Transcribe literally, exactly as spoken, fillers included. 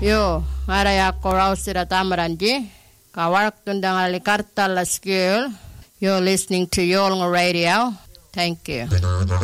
Yo, araya ko raw sira tamaranji. Kawarak tundang alikarta la skill. You're listening to Yolnga Radio. Thank you.